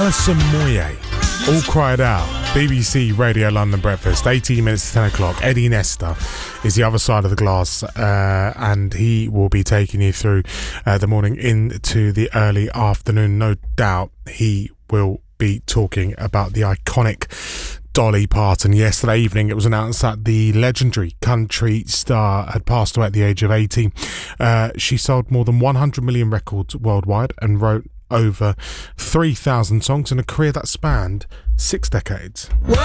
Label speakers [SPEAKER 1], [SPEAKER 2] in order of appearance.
[SPEAKER 1] Alison Moyet, All Cried Out, BBC Radio London Breakfast, 18 minutes to 10 o'clock. Eddie Nesta is the other side of the glass, and he will be taking you through the morning into the early afternoon. No doubt he will be talking about the iconic Dolly Parton. Yesterday evening it was announced that the legendary country star had passed away at the age of 80. She sold more than 100 million records worldwide and wrote over 3,000 songs in a career that spanned 6 decades.